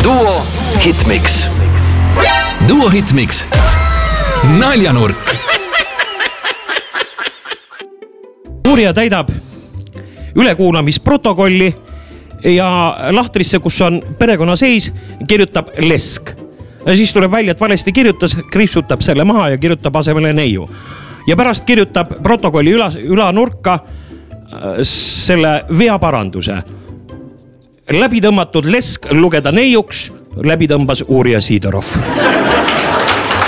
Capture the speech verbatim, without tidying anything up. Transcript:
Duo Hitmix. Duo Hitmix. Naljanurk. Uurija täidab ülekuulamisprotokolli ja lahtrisse, kus on perekonnaseis, kirjutab lesk. Ja siis tuleb välja, et valesti kirjutas, kriipsutab selle maha ja kirjutab asemele neiu. Ja pärast kirjutab protokolli üla, ülanurka selle veaparanduse. Läbi tõmmatud lesk lugeda neiuks, läbi tõmbas uurija Siidorov.